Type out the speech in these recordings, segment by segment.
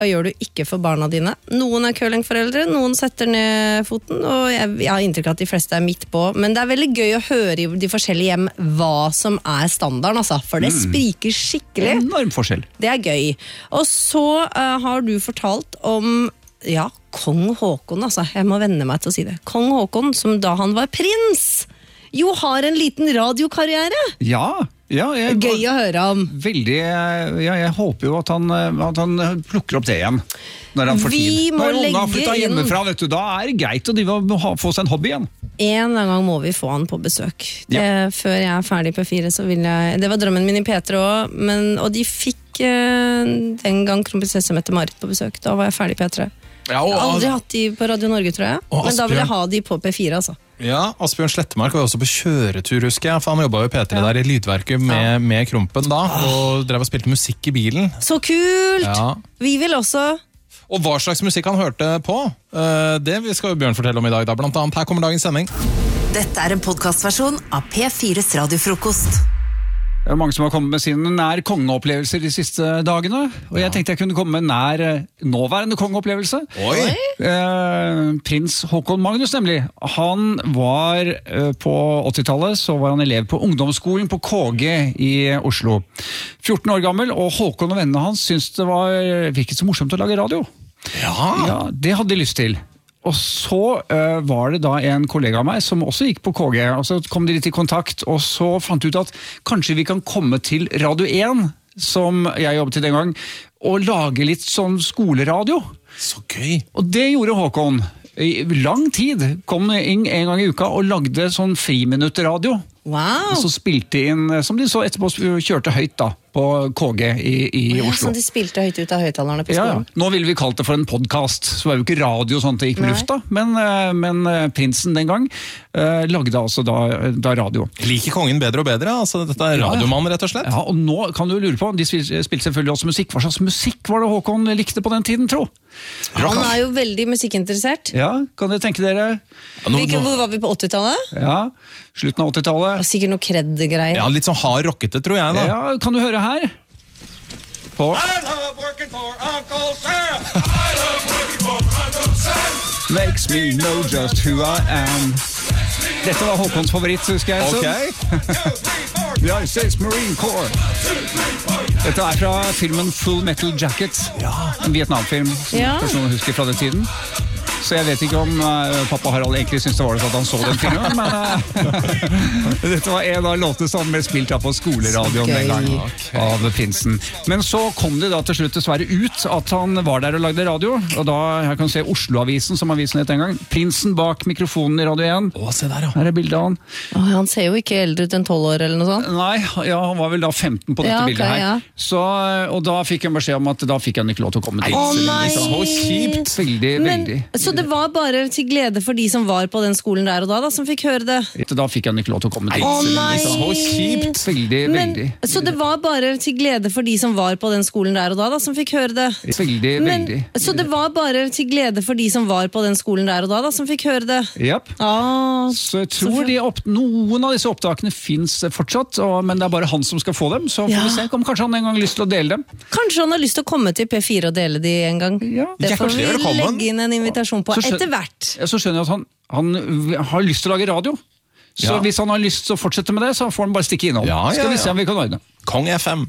Hva gjør du ikke for barna dine? Noen curlingforeldre, noen setter ned foten, og jeg har inntrykk av at de fleste midt på. Men det veldig gøy å høre i de forskjellige hjem hva som standarden, altså, for det spriker skikkelig. Enorm forskjell. Det gøy. Og så har du fortalt om, kong Håkon, altså. Jeg må venne meg til å si det. Kong Håkon, som da han var prins, jo har en liten radiokarriere. Ja, gøy å høre om. Veldig, jeg håper jo at han plukker opp det igjen når han får tid. Vi må når legge han flyttet hjemmefra, vet du, da det greit å få seg en hobby igjen. En gang må vi få han på besøk. Før jeg ferdig på 4, så vil jeg... Det var drømmen min i P3 også, og de fikk den gang kronprinsesse Mette-Marit på besøk. Da var jeg ferdig i P3. Jeg har aldri hatt de på Radio Norge, tror jeg. Men da vil jeg ha de på P4, altså. Ja, Asbjørn Slettemark var også på kjøretur, husker jeg. For han jobbet jo i P3 der i lydverket med Krompen da, og drev og spilte musikk i bilen. Så kult! Ja. Vi vil også... Og hva slags musikk han hørte på, det skal jo Bjørn fortelle om i dag. Da. Blant annet, her kommer dagens sending. Dette en podcastversjon av P4s radiofrokost. Det mange som har kommet med sine nær kongeopplevelser de siste dagene, og jeg tenkte jeg kunne komme med nær nåværende kongeopplevelse. Prins Håkon Magnus nemlig. Han var på 80-tallet, så var han elev på ungdomsskolen på KG i Oslo. 14 år gammel, og Håkon og vennene hans syntes det virket så morsomt å lage radio. Ja, det hadde de lyst til. Og så var det da en kollega av meg som også gikk på KG, og så kom de litt i kontakt, og så fant de ut at kanskje vi kan komme til Radio 1, som jeg jobbet til den gang, og lage litt sånn skoleradio. Så gøy! Og det gjorde Håkon. I lang tid kom inn en gang i uka og lagde sånn friminutteradio. Wow. Så spilte inn, som de så etterpå kjørte høyt da, på KG i Oslo. Som de spilte høyt ut av høyttalerne på skolen. Nå ville vi kalt det for en podcast, så var det jo ikke radio sånn at det gikk med lufta, men prinsen den gang lagde altså da radio. Liker kongen bedre og bedre, altså dette radiomann rett og slett. Ja, og nå kan du lure på, de spilte selvfølgelig også musikk. Hva slags musikk var det Håkon likte på den tiden, tro? Han jo veldig musikkinteressert. Ja, kan dere tenke dere? Hvor var vi på 80-tallet? Ja, slutten av 80-tallet. Sikkert noe kredd-greier. Ja, litt sånn hard rockete, tror jeg da. Ja, kan du høre her? På I love working for Uncle Sam. I love working for Uncle Sam. Makes me know just who I am. Dette var Håkons favoritt, husker jeg. Ok. United States Marine Corps. Dette fra filmen Full Metal Jacket. En Vietnamfilm som personen husker fra den tiden. Så jeg vet ikke om pappa Harald egentlig syntes det var det at han så den filmen, men dette var en av låtene som ble spilt på skoleradioen den gangen av prinsen. Men så kom det da til slutt dessverre ut at han var der og lagde radio, og da, jeg kan se Oslo-avisen, som avisen het en gang, prinsen bak mikrofonen i Radio 1. Se der, ja. Her bildet av han. Han ser jo ikke eldre ut enn 12 år eller noe sånt. Nei, han var vel da 15 på dette bildet her. Ja. Så, og da fikk jeg beskjed om at da fikk han ikke lov til å komme dit. Nei! Så kjipt! Veldig. Så det var bare til glede for de som var på den skolen der og da som fikk høre det? Da fikk han ikke lov til å komme dit. Nei! Så kjipt! Veldig. Så det var bare til glede for de som var på den skolen der og da som fikk høre det? Veldig. Så det var bare til glede for de som var på den skolen der og da som fikk høre det? Japp. Så jeg tror noen av disse opptakene finnes fortsatt, men det er bare han som skal få dem, så får vi se om kanskje han en gang har lyst til å dele dem. Kanskje han har lyst til å komme til P4 og dele de en gang. Det får vi legge inn en invitasjon på etter hvert. Så skjønner jeg at han har lyst til å lage radio. Så hvis han har lyst til å fortsette med det, så får han bare stikke innom. Skal vi se om vi kan ordne. Kong FM.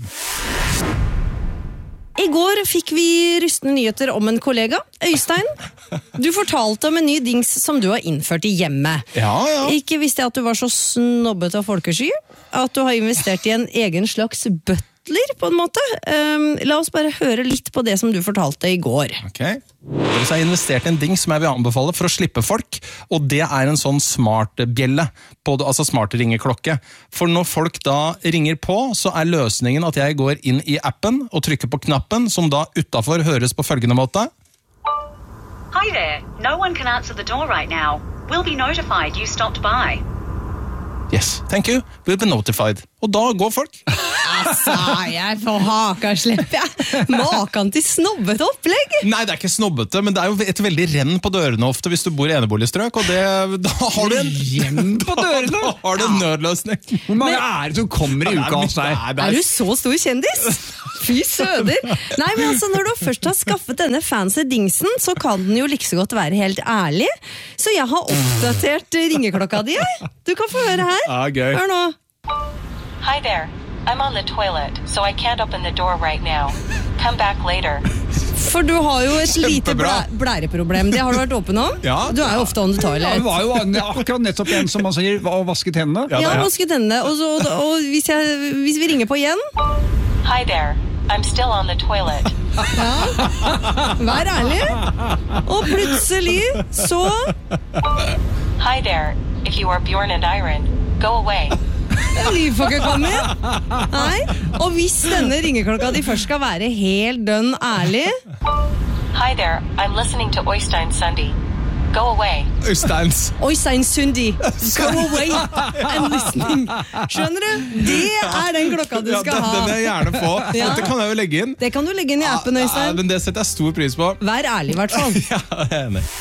I går fikk vi rystende nyheter om en kollega, Øystein. Du fortalte om en ny dings som du har innført i hjemmet. Ikke visste jeg at du var så snobbet av folkesky, at du har investert i en egen slags bøtter, på en måte. La oss bare høre litt på det som du fortalte i går. Ok. Jeg har investert i en ding som jeg vil anbefale for å slippe folk, og det en sånn smart bjelle, altså smart ringeklokke. For når folk da ringer på, så løsningen at jeg går inn i appen og trykker på knappen, som da utenfor høres på følgende måte. Hi there, no one can answer the door right now. We'll be notified you stopped by. Yes, thank you, we'll be notified. Og da går folk. Altså, jeg får hakaslepp, jeg. Maken til snobbete opplegg. Nei, det er ikke snobbete, men det er jo et veldig renn på dørene ofte hvis du bor i eneboligstrøk, og da har du renn på dørene? Da har du en nødløsning. Hvor mange er det som kommer i uka hos deg? Er du så stor kjendis? Fy søder. Nei, men altså, når du først har skaffet denne fancy dingsen, så kan den jo like så godt være helt ærlig. Så jeg har oppdatert ringeklokka di, jeg. Du kan få høre her. Ja, gøy. Hør nå. Hi there. I'm on the toilet, so I can't open the door right now. Come back later. For du har jo et lite Kjempebra. blæreproblem. Det har du vært åpen om? Ja. Du er jo ofte on the Ja, toilet. det var jo akkurat nettopp en som man sier, og vasket hendene. Ja, vasket hendene. Og hvis vi ringer på igjen... Hi there. I'm still on the toilet. Vær ærlig. Og plutselig så... Hi there. If you are Bjorn and Iron, go away. De får ikke komme inn. Nei. Og hvis denne ringeklokka di først skal være helt dønn ærlig... Hi there. I'm listening to Oystein Sunday. Go away. Oystein Sundi. Go away and listening. Skjønner du? Det er den klokka du skal ha. Den vil jeg gjerne få. Ja. Dette kan jeg jo legge inn. Det kan du legge inn i appen, Øystein. Men det setter jeg stor pris på. Vær ærlig, i hvert fall. Ja, jeg er enig.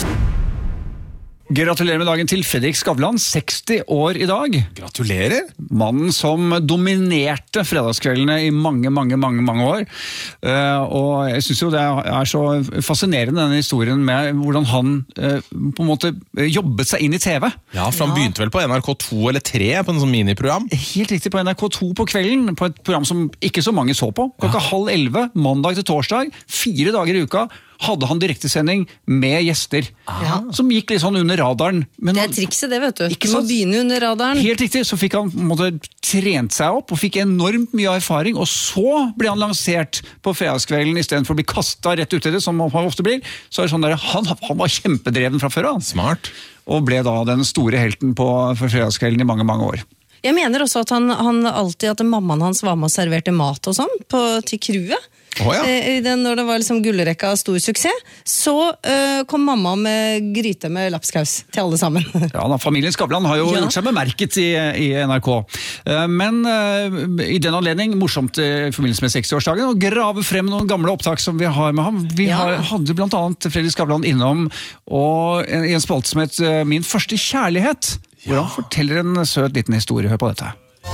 Gratulerer med dagen til Fredrik Skavlan, 60 år i dag. Gratulerer. Mannen som dominerte fredagskveldene i mange år. Og jeg synes jo det er så fascinerende denne historien med hvordan han på en måte jobbet seg inn i TV. Ja, for han begynte vel på NRK 2 eller 3 på en sånn miniprogram. Helt riktig, på NRK 2 på kvelden, på et program som ikke så mange så på. Klokka 10:30, mandag til torsdag, 4 dager i uka, hadde han direktesending med gjester, som gikk litt sånn under radaren. Men Det er trikset det, vet du. Ikke Du må sant? begynne under radaren. Helt riktig, så fikk han på en måte trent seg opp og fikk enormt mye erfaring, og så ble han lansert på fredagskvelden i stedet for å bli kastet rett ut i det, som han ofte blir. Så er det sånn der, han var kjempedreven fra før av. Smart. Og ble da den store helten for fredagskvelden i mange år. Jeg mener også at han alltid, at mammaen hans var med og serverte mat og sånn, til crewet. Når det var liksom gullrekka stor suksess, så kom mamma med gryte med lapskaus til alle sammen. Ja, familien Skavlan har jo gjort seg bemerket i NRK. Men i den anledning, morsomt i forbindelse med 60-årsdagen, å grave frem noen gamle opptak som vi har med ham. Vi hadde blant annet Fredrik Skavlan innom, og i en spalte som het Min første kjærlighet, hvor han forteller en søt liten historie. Hør på dette.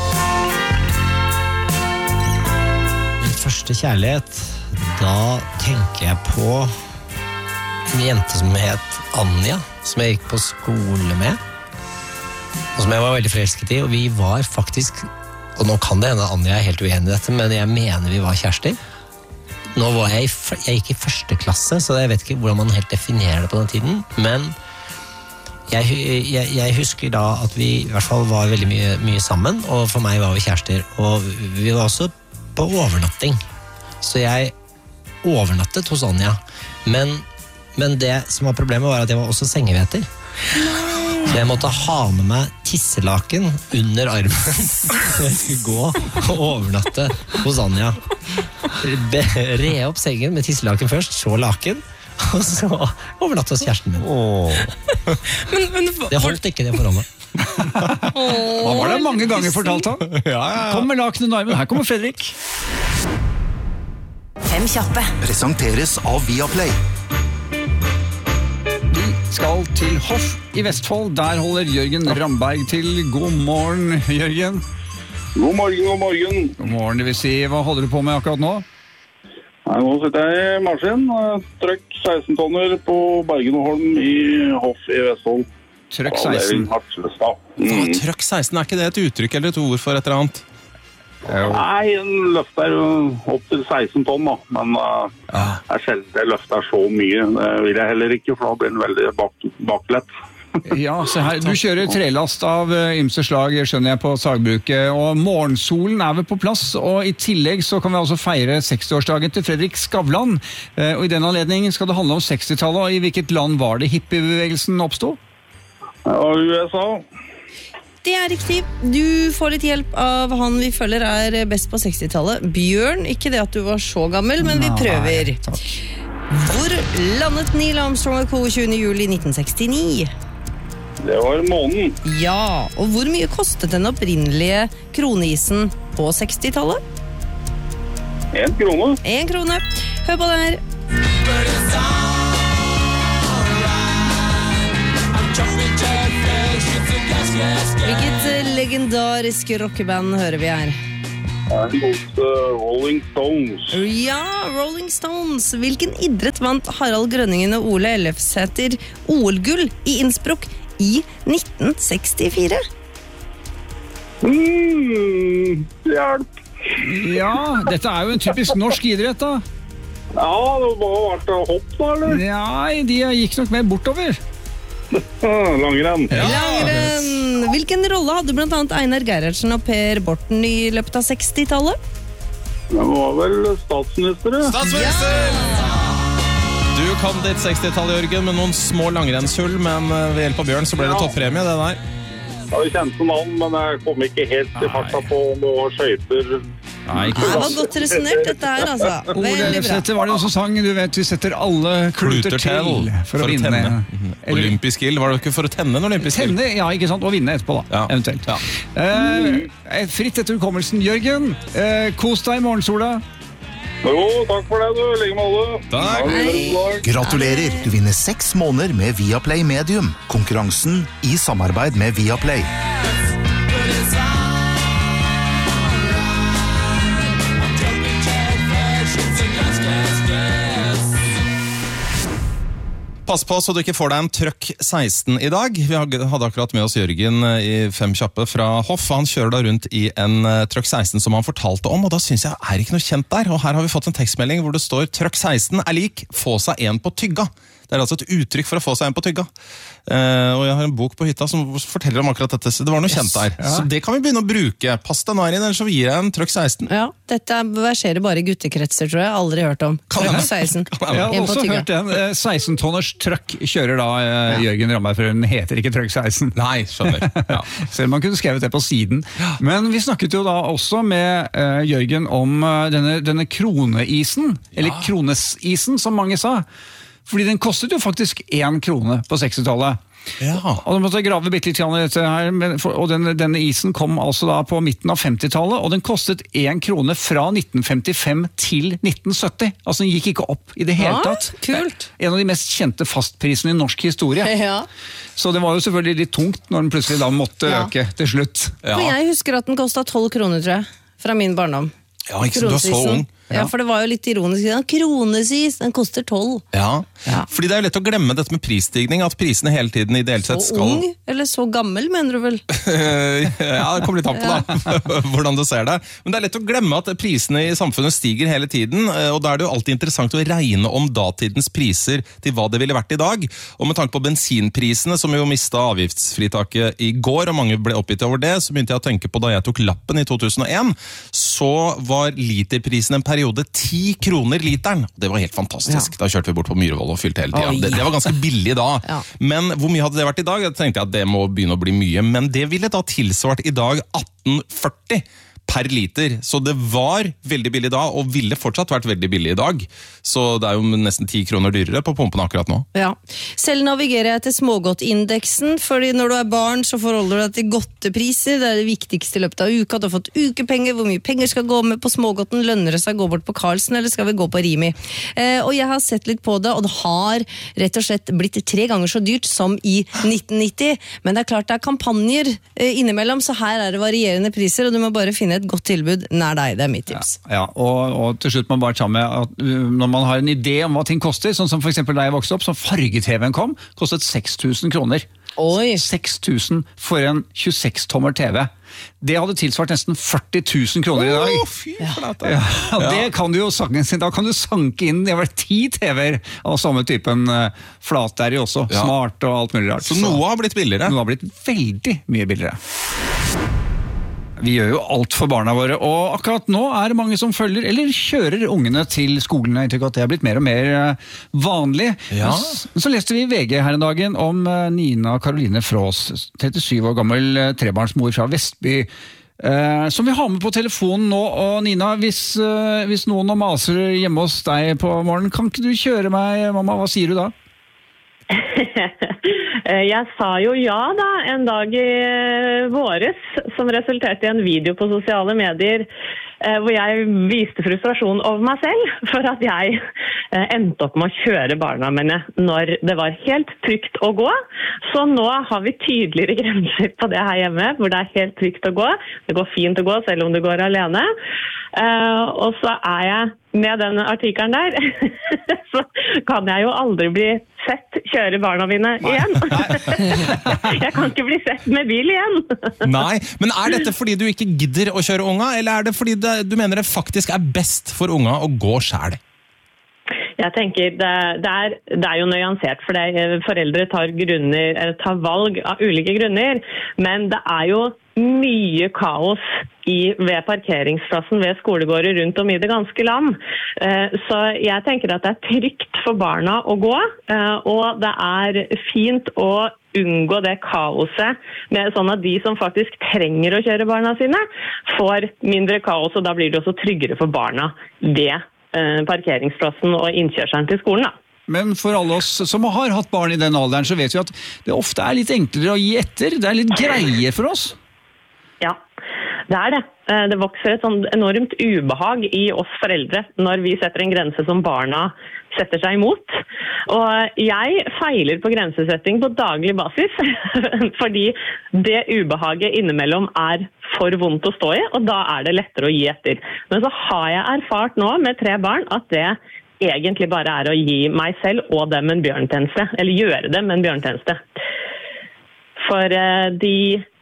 Første kjærlighet, da tenker jeg på en jente som het Anja, som jeg gikk på skole med, og som jeg var veldig forelsket i, og vi var faktisk, og nå kan det hende Anja er helt uenig i dette, men jeg mener vi var kjærester. Nå var jeg gikk i første klasse, så jeg vet ikke hvordan man helt definerer det på den tiden, men jeg husker da at vi i hvert fall var veldig mye sammen, og for meg var vi kjærester, og vi var også på overnatting. Så jeg overnattet hos Anja. Men det som var problemet var at jeg var også sengeveter. Så jeg måtte ha med meg tisselaken under armen når jeg skulle gå og overnatte hos Anja. Re opp sengen med tisselaken først, så laken, og så overnatte hos kjæresten min. Det holdt ikke det forholdet. Han var det mange ganger fortalt han. Kom med laken under armen, her kommer Fredrik. 5 kjappe. Presenteres av Viaplay. Vi skal til Hoff i Vestfold. Der holder Jørgen Ramberg til. God morgen, Jørgen. God morgen. God morgen, det vil si. Hva holder du på med akkurat nå? Nei, nå sitter jeg i maskin. Trøkk 16 tonner på Bergen og Holm i Hoff i Vestfold. Trøkk 16. Trøkk 16, er ikke det et uttrykk eller et ord for et eller annet? Nei, en løfter opp til 16 tonn da, men jeg sjelden jeg løfter så mye. Det vil jeg heller ikke, for da blir den veldig baklett. Ja, se her, du kjører trelast av ymse slag, skjønner jeg, på sagbruket, og morgensolen er vel på plass, og i tillegg så kan vi også feire 60-årsdagen til Fredrik Skavlan, og i den anledning skal det handle om 60-tallet, og i hvilket land var det hippiebevegelsen oppstod? USA. Det er riktig. Du får litt hjelp av han vi følger er best på 60-tallet. Bjørn, ikke det at du var så gammel, men vi prøver. Takk. Hvor landet Neil Armstrong og co. 20. juli 1969? Det var månen. Ja, og hvor mye kostet den opprinnelige kroneisen på 60-tallet? 1 krone. 1 krone. Hør på det her. Hvilket legendarisk rockeband hører vi her? Rolling Stones. Ja, Rolling Stones. Hvilken idrett vant Harald Grønningen og Ole Ellefsæter OL-gull i Innsbruck i 1964? Hjelp. Ja, dette er jo en typisk norsk idrett da. Ja, det må ha vært hopp da, eller? Nei, de gikk nok mer bortover. Langrenn. Langrenn. Hvilken rolle hadde blant annet Einar Gerhardsen og Per Borten i løpet av 60-tallet? Det var vel statsminister. Statsminister! Du kom ditt 60-tallet, Jørgen, med noen små langrennshull, men ved hjelp av Bjørn så ble det toppremie, det der. Jeg kjente navn, men jeg kom ikke helt til farta på noe skøyter. Nei, Det var godt resonert dette her, altså. Ole Veldig bra. Ellefsæter var det også sang, du vet, vi setter alle kluter til for å vinne. tenne. Olympisk ild, var det ikke for å tenne en olympisk ild? Tenne, ja, ikke sant, og vinne etterpå da, Ja. eventuelt. Ja. Fritt etter hukommelsen, Jørgen. Kos deg i morgensola. Jo, takk for det, du. Ligge med alle. Takk. Gratulerer, du vinner 6 måneder med Viaplay Medium. Konkurransen i samarbeid med Viaplay. Pass på så du ikke får deg en trøkk 16 i dag. Vi hadde akkurat med oss Jørgen i 5 kjappe fra Hoff. Han kjører da rundt i en trøkk 16 som han fortalte om, og da synes jeg er ikke noe kjent der. Og her har vi fått en tekstmelding hvor det står trøkk 16 er lik få seg en på tygga. Det er altså et uttrykk for å få seg en på tygga. Og jeg har en bok på hytta som forteller om akkurat dette, så det var noe kjent der. Ja. Så det kan vi begynne å bruke. Pass deg nå inn, ellers så gir jeg en trøkk 16. Ja, dette verserer bare i guttekretser, tror jeg. Aldri hørt om. Kan Trøkk hende. 16. Jeg har En på også tygga. hørt en 16-tonners trøkk kjører da Jørgen Ramberg, for hun heter ikke trøkk 16. Nei, skjønner. Ja. Selv om man kunne skrevet det på siden. Men vi snakket jo da også med Jørgen om denne kroneisen, eller kronesisen som mange sa. Fordi den kostet jo faktisk 1 krone på 60-tallet. Ja. Og da måtte jeg grave bitte litt i dette her, og denne isen kom altså da på midten av 50-tallet, og den kostet 1 krone fra 1955 til 1970. Altså den gikk ikke opp i det hele tatt. Kult. En av de mest kjente fastprisene i norsk historie. Ja. Så det var jo selvfølgelig litt tungt når den plutselig da måtte øke til slutt. Ja. For jeg husker at den kostet 12 kroner, tror jeg, fra min barndom. Ja, ikke sant, du er så ung. Ja, for det var jo litt ironisk. Kronesis, den koster 12. Ja. Ja. Fordi det er jo lett å glemme dette med prisstigning, at prisene hele tiden ideelt sett Så skal... ung, eller så gammel, mener du vel? Ja, det kommer litt an på da, hvordan du ser det. Men det er lett å glemme at prisene i samfunnet stiger hele tiden, og da er det jo alltid interessant å regne om datidens priser til hva det ville vært i dag. Og med tanke på bensinprisene, som jo mistet avgiftsfritaket i går, og mange ble oppgitt over det, så begynte jeg å tenke på da jeg tok lappen i 2001, så var literprisen en periode 10 kroner literen. Det var helt fantastisk. Da kjørte vi bort på Myhrvold og fylte hele tiden. Det var ganske billig da. Ja. Men hvor mye hadde det vært i dag? Jeg tenkte at det må begynne å bli mye, men det ville da tilsvart i dag 18,40 per liter. Så det var veldig billig da, og ville fortsatt vært veldig billig i dag. Så det er jo nesten 10 kroner dyrere på pumpen akkurat nå. Ja. Selv navigerer jeg til smågodtindeksen, fordi når du er barn så forholder du deg til godtepriser. Det er det viktigste i løpet av uka. Du har fått ukepenger, hvor mye penger skal gå med på smågodten, lønner det seg å gå bort på Carlsen, eller skal vi gå på Rimi? Og jeg har sett litt på det, og det har rett og slett blitt 3 ganger så dyrt som i 1990. Men det er klart det er kampanjer innimellom, så her er det varierende priser, og du må bare finne et godt tilbud nær deg. Det er mitt tips. Ja, og til slutt må man bare ta med at når man har en idé om hva ting koster, sånn som for eksempel da jeg vokste opp, så farge-TV-en kom, kostet 6.000 kroner. Oi! 6.000 for en 26-tommer TV. Det hadde tilsvart nesten 40.000 kroner i dag. Fy flate. Ja, det kan du jo da kan du sanke inn, det var 10 TV-er av samme typen flatderrig også, smart og alt mulig rart. Så noe har blitt billigere? Noe har blitt veldig mye billigere. Vi gjør jo alt for barna våre, og akkurat nå er det mange som følger, eller kjører ungene til skolen. Jeg tenker at det har blitt mer og mer vanlig. Ja. Så leste vi i VG her en dagen om Nina Karoline Frås, 37 år gammel trebarnsmor fra Vestby, som vi har med på telefonen nå. Og Nina, hvis noen maser hjemme hos deg på morgenen, kan ikke du kjøre meg, mamma? Hva sier du da? Jeg sa jo ja da, en dag i våres, som resulterte i en video på sosiale medier, hvor jeg viste frustrasjon over meg selv, for at jeg endte opp med å kjøre barna mine når det var helt trygt å gå. Så nå har vi tydeligere grenser på det her hjemme, hvor det er helt trygt å gå. Det går fint å gå, selv om du går alene. Og så er jeg med den artikkelen der, så kan jeg jo aldri bli sett kjøre barna mine igjen. Jeg kan ikke bli sett med bil igjen. Nei, men er dette fordi du ikke gidder å kjøre unga, eller er det fordi du mener det faktisk er best for unga å gå selv? Jeg tenker det er jo nyansert, for foreldre tar valg av ulike grunner, men det er jo mye kaos ved parkeringsplassen ved skolegårder rundt om i det ganske land. Så jeg tenker at det er trygt for barna å gå, og det er fint å unngå det kaoset, med sånn at de som faktisk trenger å kjøre barna sine, får mindre kaos, og da blir det også tryggere for barna ved parkeringsplassen og innkjørselen til skolen da. Men for alle oss som har hatt barn i den alderen, så vet vi at det ofte er litt enklere å gi etter. Det er litt greier for oss. Ja, det er det. Det vokser et sånn enormt ubehag i oss foreldre når vi setter en grense som barna setter seg imot. Og jeg feiler på grensesetting på daglig basis, fordi det ubehaget innimellom er for vondt å stå i, og da er det lettere å gi etter. Men så har jeg erfart nå med 3 barn at det egentlig bare er å gi meg selv og dem en bjørntjeneste, eller gjøre dem en bjørntjeneste. For de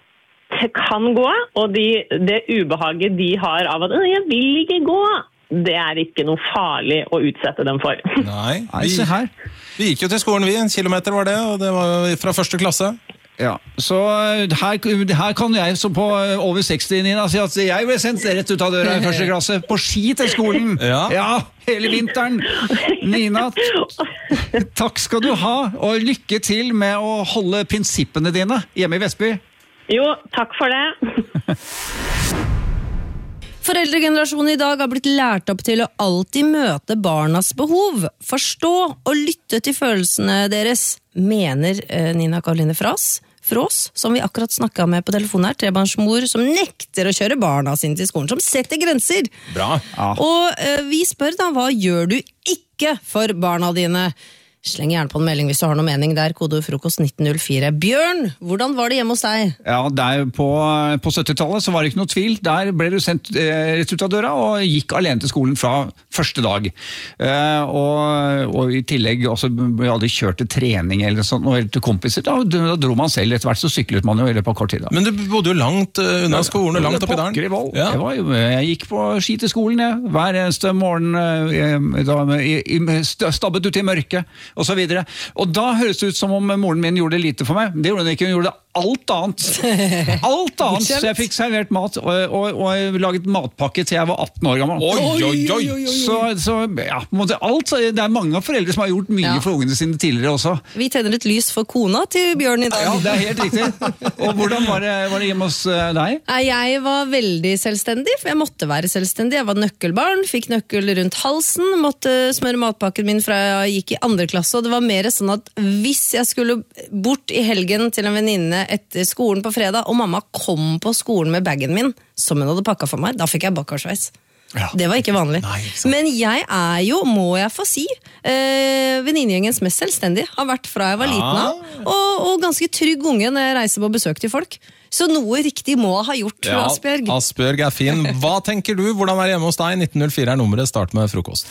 kan gå, og det ubehaget de har av at «jeg vil ikke gå», det er ikke noe farlig å utsette dem for. Nei, vi gikk jo til skolen, 1 kilometer var det, og det var fra 1. klasse. Ja, så her kan jeg som på over 60, Nina, si at jeg ble sendt rett ut av døra i 1. klasse på ski til skolen. Ja, hele vinteren. Nina, takk skal du ha, og lykke til med å holde prinsippene dine hjemme i Vestby. Jo, takk for det. Foreldregenerasjonen i dag har blitt lært opp til å alltid møte barnas behov, forstå og lytte til følelsene deres, mener Nina Karoline Frås, som vi akkurat snakket med på telefonen her, 3-barnsmor som nekter å kjøre barna sine til skolen, som setter grenser. Bra. Ja. Og vi spør da, hva gjør du ikke for barna dine? Sleng gjerne på en melding hvis du har noe mening der, kode frokost 1904. Bjørn, hvordan var det hjemme hos deg? Ja, der på 70-tallet så var det ikke noe tvil. Der ble du sendt rett ut av døra og gikk alene til skolen fra første dag. Og i tillegg også, vi hadde kjørt til trening eller sånn, og til kompiser, da dro man selv. Etter hvert så syklet man jo i løpet av kort tid. Da. Men du bodde jo langt unna skolen og langt opp i dalen. Ja. Jeg gikk på ski til skolen, hver eneste morgen, stabbet ut i mørket. Og så videre. Og da høres det ut som om moren min gjorde det lite for meg. Det gjorde hun ikke, hun gjorde det alt annet. Alt annet. Så jeg fikk servert mat, og jeg laget matpakke til jeg var 18 år gammel. Så ja, alt, det er mange foreldre som har gjort mye for ungene sine tidligere også. Vi tenner et lys for kona til Bjørn i dag. Ja, det er helt riktig. Og hvordan var det hjemme hos deg? Jeg var veldig selvstendig, for jeg måtte være selvstendig. Jeg var nøkkelbarn, fikk nøkkel rundt halsen, måtte smøre matpakken min fra jeg gikk i 2. klasse, og det var mer sånn at hvis jeg skulle bort i helgen til en venninne etter skolen på fredag, og mamma kom på skolen med bagen min, som hun hadde pakket for meg, da fikk jeg bakkarsveis. Ja. Det var ikke vanlig. Nei, ikke men jeg er jo, må jeg få si, venninnegjengens mest selvstendig, har vært fra jeg var liten av, og ganske trygg unge når jeg reiser på besøk til folk. Så noe riktig må ha gjort, Asbjørg. Asbjørg er fin. Hva tenker du? Hvordan er det hjemme hos deg? 1904 er nummeret, start med frokost.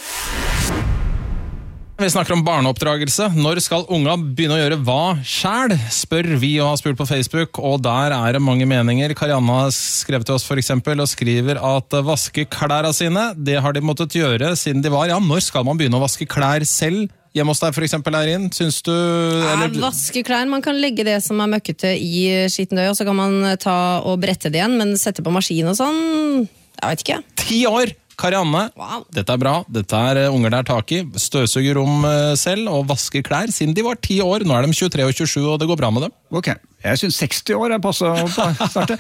Vi snakker om barneoppdragelse. Når skal unga begynne å gjøre hva selv? Spør vi og har spurt på Facebook, og der er det mange meninger. Karianne har skrevet til oss for eksempel, og skriver at vaske klærne sine, det har de måttet gjøre siden de var. Ja, når skal man begynne å vaske klær selv? Hjemme hos deg for eksempel, Eirin, syns du? Eller... vaske klær, man kan legge det som er møkkete i skittentøy, og så kan man ta og brette det igjen, men sette på maskin og sånn, jeg vet ikke. 10 år! Karianne, wow. Dette er bra. Dette er unger der tak i. Støvsuger rom selv og vasker klær siden de var 10 år. Nå er de 23 og 27, og det går bra med dem. Ok. Jeg synes 60 år passet å starte.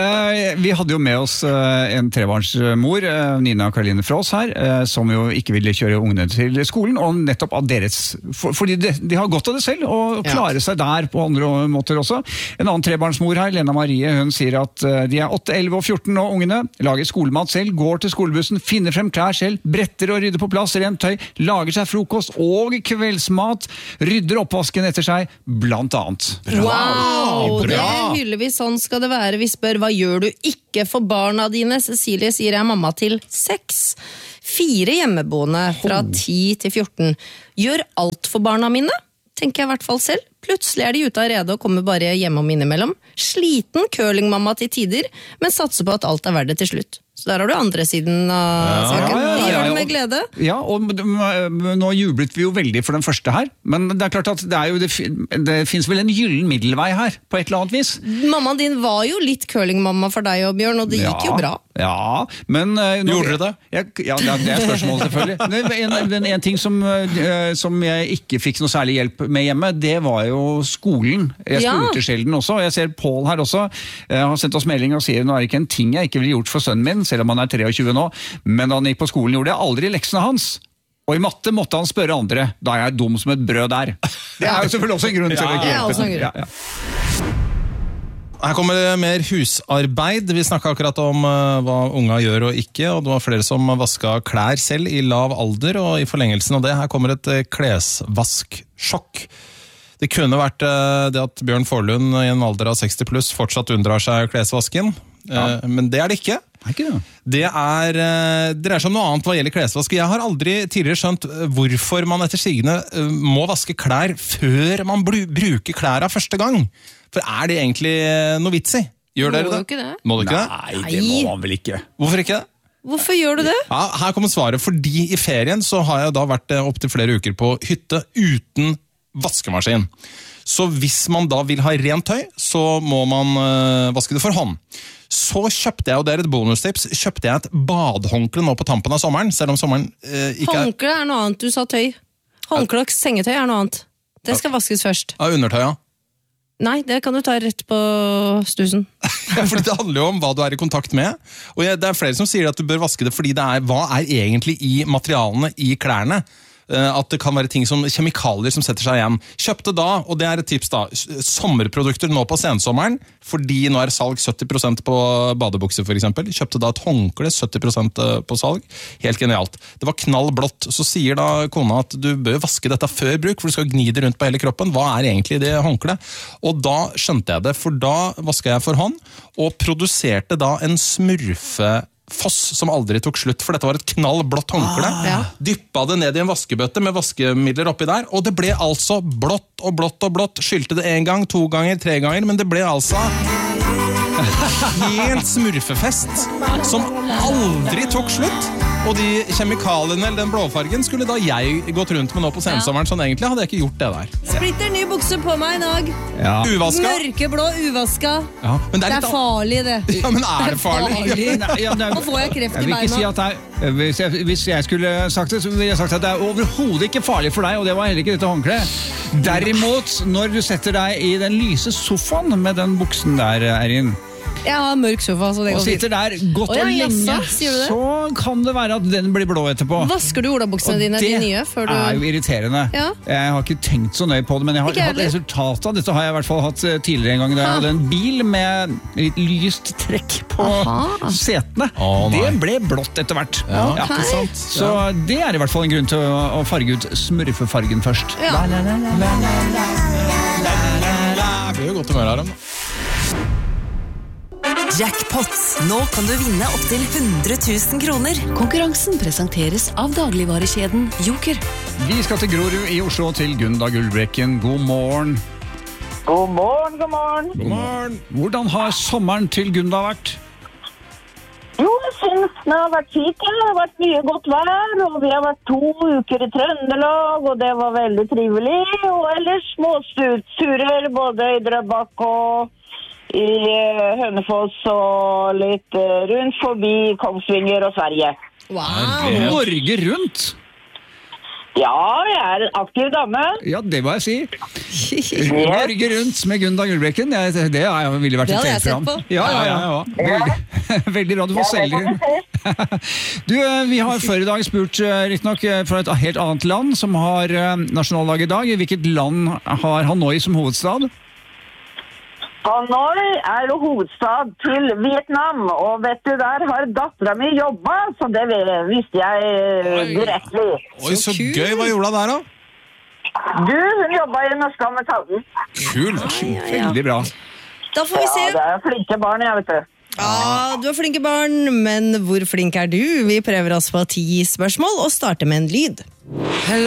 Vi hadde jo med oss en trebarnsmor, Nina Karoline Frås her, som jo ikke ville kjøre ungene til skolen, og nettopp av deres, fordi de har godt av det selv, og klarer seg der på andre måter også. En annen trebarnsmor her, Lena Marie, hun sier at de er 8, 11 og 14 og ungene, lager skolemat selv, går til skolebussen, finner frem klær selv, bretter og rydder på plass, rent tøy, lager seg frokost og kveldsmat, rydder oppvasken etter seg, blant annet. Wow! Det hyller vi, sånn skal det være. Vi spør, hva gjør du ikke for barna dine? Cecilie sier jeg er mamma til 6. 4 hjemmeboende fra 10 til 14. Gjør alt for barna mine, tenker jeg i hvert fall selv. Plutselig er de ute av rede og kommer bare hjem om innimellom. Sliten curlingmamma til tider, men satser på at alt er verdt det til slutt. Så der har du andre siden av saken. De gjør det med glede. Ja, og nå jublet vi jo veldig for den første her, men det er klart at det finnes vel en gyllen middelvei her, på et eller annet vis. Mammaen din var jo litt curlingmamma for deg og Bjørn, og det gikk jo bra. Ja, men... Gjorde dere det? Ja, det er spørsmålet selvfølgelig. En ting som jeg ikke fikk noe særlig hjelp med hjemme, det var jo skolen. Jeg spurte sjelden også, og jeg ser Paul her også. Jeg har sendt oss melding og sier, nå er det ikke en ting jeg ikke ville gjort for sønnen min, selv om han er 23 nå, men da han gikk på skolen gjorde jeg aldri leksene hans. Og i matte måtte han spørre andre, da er jeg dum som et brød der. Det er jo selvfølgelig også en grunn til å ikke hjelpe. Her kommer det mer husarbeid. Vi snakket akkurat om hva unga gjør og ikke, og det var flere som vasket klær selv i lav alder, og i forlengelsen av det, her kommer et klesvasksjokk. Det kunne vært det at Bjørn Forlund i en alder av 60 pluss fortsatt unndrar seg klesvasken, men det er det ikke. Det dreier seg om noe annet hva gjelder klesvask. Jeg har aldri tidligere skjønt hvorfor man etter sigende må vaske klær før man bruker klærne første gang. For er det egentlig noe vits i? Gjør dere det? Må du ikke det? Nei, det må man vel ikke. Hvorfor ikke det? Hvorfor gjør du det? Ja, her kommer svaret. Fordi i ferien så har jeg da vært opp til flere uker på hytte uten vaskemaskin. Så hvis man da vil ha rent tøy, så må man vaske det for hånd. Så kjøpte jeg, og det er et bonustips, kjøpte jeg et badehåndkle nå på tampen av sommeren, selv om sommeren ikke er... Håndkle er noe annet, du sa tøy. Håndkle og sengetøy er noe annet. Det skal vaskes først. Ja, undertøy, ja. Nei, det kan du ta rett på stusen. Ja, for det handler jo om hva du er i kontakt med. Og det er flere som sier at du bør vaske det fordi det er, hva er egentlig i materialene i klærne? At det kan være ting som kjemikalier som setter seg igjen. Kjøpte da, og det er et tips da, sommerprodukter nå på sensommeren, fordi nå er salg 70% på badebukser for eksempel. Kjøpte da et håndkle, 70% på salg. Helt genialt. Det var knallblått. Så sier da kona at du bør vaske dette før bruk, for du skal gni det rundt på hele kroppen. Hva er egentlig det håndkle? Og da skjønte jeg det, for da vasket jeg for hånd, og produserte da en smurfefoss som aldri tok slutt, for dette var et knallblått håndkle. Dyppa det ned i en vaskebøtte med vaskemidler oppi der, og det ble altså blått og blått og blått. Skylte det 1 gang, 2 ganger, 3 ganger, men det ble altså helt smurfefest som aldri tok slutt. Og de kjemikaliene, eller den blåfargen, skulle da jeg gått rundt med nå på sensommeren, sånn egentlig hadde jeg ikke gjort det der. Splitter ny bukse på meg i dag. Uvaska. Mørkeblå, uvaska. Men det er farlig, det. Ja, men er det farlig? Nå får jeg kreft i beina. Jeg vil ikke si at det er, hvis jeg skulle sagt det, så ville jeg sagt at det er overhodet ikke farlig for deg, og det var heller ikke dette håndkleet. Derimot, når du setter deg i den lyse sofaen med den buksen der, Erin, jeg har mørk sofa, så det går og sitter der godt og lenge, så kan det være at den blir blå etterpå. Vasker du olabuksene dine, de nye, før du... Det er jo irriterende. Jeg har ikke tenkt så nøye på det, men jeg har hatt resultatet av dette har jeg i hvert fall hatt tidligere en gang, da jeg hadde en bil med litt lyst trekk på setene. Det ble blått etter hvert. Så det er i hvert fall en grunn til å farge ut smurfefargen først. Det blir jo godt humør her, da. Jackpot. Nå kan du vinne opp til 100 000 kroner. Konkurransen presenteres av dagligvarekjeden Joker. Vi skal til Grorud i Oslo til Gunda Gullbrekken. God morgen. God morgen, god morgen. God morgen. Hvordan har sommeren til Gunda vært? Jo, jeg synes den har vært fint. Det har vært mye godt vær, og vi har vært 2 uker i Trøndelag, og det var veldig trivelig. Og ellers småsturer, både i Drøbak og i Hønefoss og litt rundt forbi Kongsvinger og Sverige. Wow! Norge rundt? Ja, jeg er en aktiv dame. Ja, det må jeg si. Norge rundt med Gunda Gullbrekken, det har jeg ville vært et TV-program. Ja. Veldig bra, du får selge inn. Du, vi har før i dag spurt, riktignok fra et helt annet land som har nasjonaldag i dag. Hvilket land har Hanoi som hovedstad? Hanoi er hovedstad til Vietnam, og vet du, der har datteren min jobbet, så det visste jeg direkte. Oi, så gøy. Hva gjorde hun der da? Hun jobbet i den norske ambassaden. Kult. Veldig bra. Da får vi se. Ja, det er flinke barn, jeg vet du. Ja, du er flinke barn, men hvor flink er du? Vi prøver oss på 10 spørsmål og starter med en lyd.